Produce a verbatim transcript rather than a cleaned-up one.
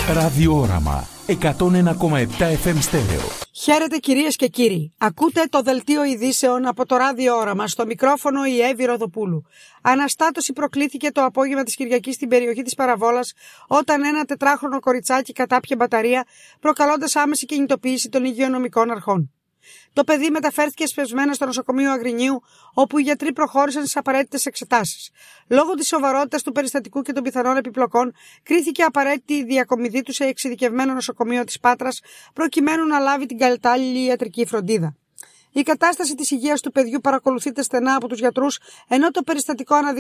Ραδιόραμα εκατόν ένα κόμμα επτά εφ εμ στέρεο. Χαίρετε κυρίες και κύριοι. Ακούτε το δελτίο ειδήσεων από το Ραδιόραμα. Στο μικρόφωνο η Εύη Ροδοπούλου. Αναστάτωση προκλήθηκε το απόγευμα της Κυριακής στην περιοχή της Παραβόλας, όταν ένα τετράχρονο κοριτσάκι κατάπιε μπαταρία, προκαλώντας άμεση κινητοποίηση των υγειονομικών αρχών. Το παιδί μεταφέρθηκε σπευσμένα στο νοσοκομείο Αγρινίου, όπου οι γιατροί προχώρησαν στις απαραίτητες εξετάσεις. Λόγω της σοβαρότητας του περιστατικού και των πιθανών επιπλοκών, κρίθηκε απαραίτητη η διακομιδή του σε εξειδικευμένο νοσοκομείο της Πάτρας, προκειμένου να λάβει την κατάλληλη ιατρική φροντίδα. Η κατάσταση της υγείας του παιδιού παρακολουθείται στενά από τους γιατρούς, ενώ το περιστατικό αναδεικνύει